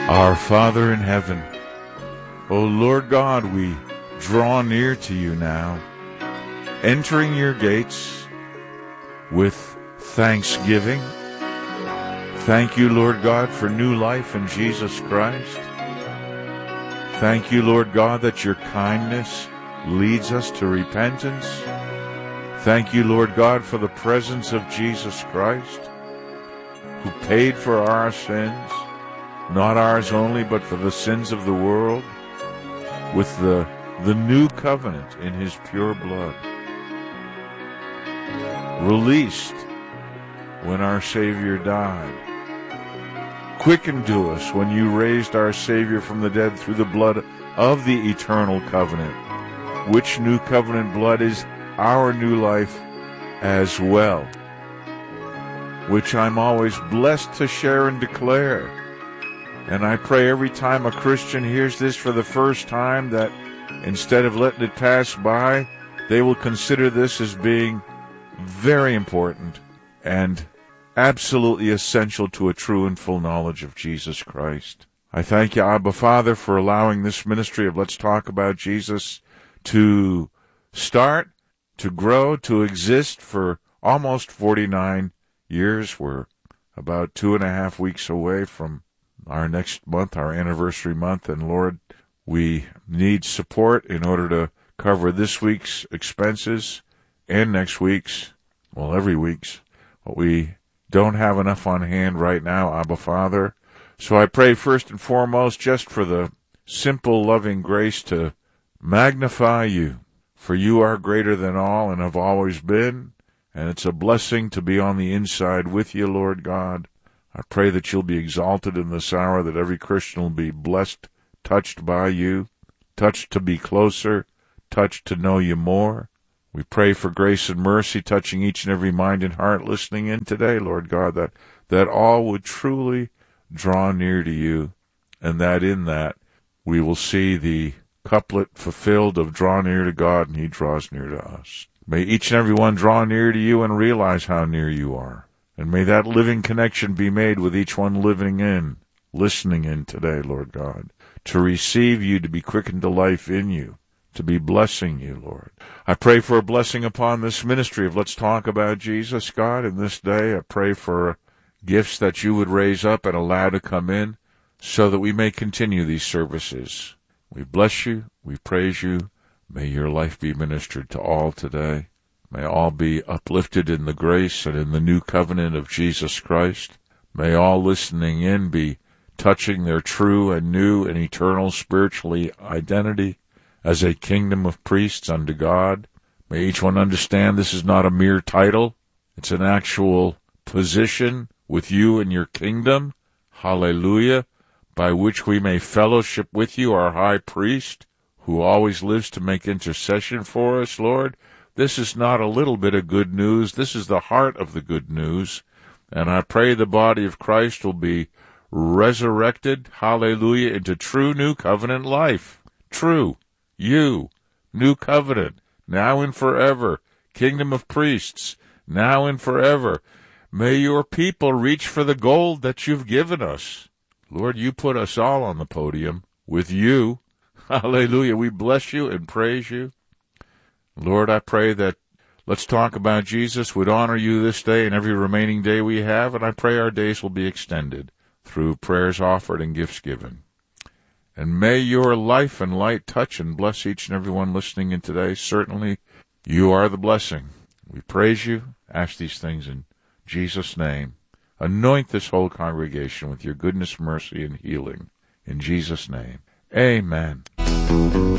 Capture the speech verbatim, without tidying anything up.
Our Father in heaven, O Lord God, we draw near to you now, entering your gates with thanksgiving. Thank you, Lord God, for new life in Jesus Christ. Thank you, Lord God, that your kindness leads us to repentance. Thank you, Lord God, for the presence of Jesus Christ, who paid for our sins, not ours only, but for the sins of the world, with the, the new covenant in his pure blood, released when our Savior died, quickened to us when you raised our Savior from the dead through the blood of the eternal covenant, which new covenant blood is our new life as well, which I'm always blessed to share and declare. And I pray every time a Christian hears this for the first time that instead of letting it pass by, they will consider this as being very important and absolutely essential to a true and full knowledge of Jesus Christ. I thank you, Abba Father, for allowing this ministry of Let's Talk About Jesus to start, to grow, to exist for almost forty-nine years. We're about two and a half weeks away from our next month, our anniversary month, and Lord, we need support in order to cover this week's expenses and next week's, well, every week's. But we don't have enough on hand right now, Abba Father. So I pray first and foremost just for the simple, loving grace to magnify you, for you are greater than all and have always been, and it's a blessing to be on the inside with you, Lord God. I pray that you'll be exalted in this hour, that every Christian will be blessed, touched by you, touched to be closer, touched to know you more. We pray for grace and mercy touching each and every mind and heart listening in today, Lord God, that, that all would truly draw near to you, and that in that we will see the couplet fulfilled of draw near to God and he draws near to us. May each and every one draw near to you and realize how near you are. And may that living connection be made with each one living in, listening in today, Lord God, to receive you, to be quickened to life in you, to be blessing you, Lord. I pray for a blessing upon this ministry of Let's Talk About Jesus, God, in this day. I pray for gifts that you would raise up and allow to come in so that we may continue these services. We bless you. We praise you. May your life be ministered to all today. May all be uplifted in the grace and in the new covenant of Jesus Christ. May all listening in be touching their true and new and eternal spiritual identity as a kingdom of priests unto God. May each one understand this is not a mere title. It's an actual position with you in your kingdom. Hallelujah. By which we may fellowship with you, our high priest, who always lives to make intercession for us, Lord. This is not a little bit of good news. This is the heart of the good news. And I pray the body of Christ will be resurrected, hallelujah, into true new covenant life. True, you, new covenant, now and forever, kingdom of priests, now and forever. May your people reach for the gold that you've given us. Lord, you put us all on the podium with you. Hallelujah. We bless you and praise you. Lord, I pray that Let's Talk About Jesus would honor you this day and every remaining day we have, and I pray our days will be extended through prayers offered and gifts given. And may your life and light touch and bless each and every one listening in today. Certainly, you are the blessing. We praise you, ask these things in Jesus' name. Anoint this whole congregation with your goodness, mercy, and healing. In Jesus' name, amen.